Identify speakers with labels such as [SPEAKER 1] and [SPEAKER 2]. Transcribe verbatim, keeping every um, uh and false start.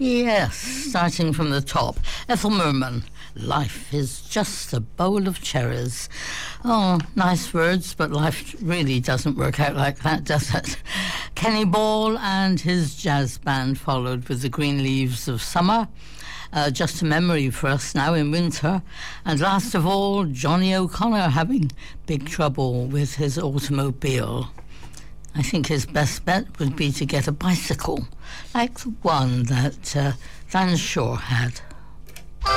[SPEAKER 1] Yes, starting from the top. Ethel Merman, life is just a bowl of cherries. Oh, nice words, but life really doesn't work out like that, does it? Kenny Ball and his jazz band followed with the Green Leaves of Summer. Uh, just a memory for us now in winter. And last of all, Johnny O'Connor having big trouble with his automobile. I think his best bet would be to get a bicycle, like the one that uh, Dan Shaw had.